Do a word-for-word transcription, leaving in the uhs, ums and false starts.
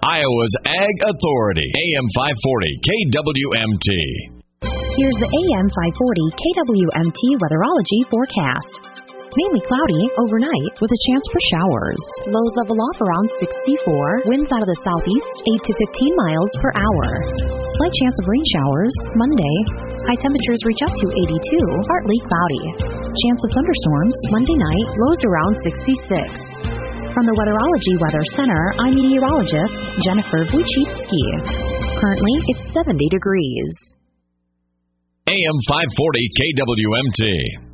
Iowa's Ag Authority. A M five forty K W M T. Here's the A M five forty K W M T Weatherology forecast. Mainly cloudy overnight with a chance for showers. Lows level off around sixty-four. Winds out of the southeast eight to fifteen miles per hour. Slight chance of rain showers Monday. High temperatures reach up to eighty-two. Partly cloudy. Chance of thunderstorms Monday night. Lows around sixty-six. From the Weatherology Weather Center, I'm meteorologist Jennifer Wojcicki. Currently, it's seventy degrees. A M five forty K W M T.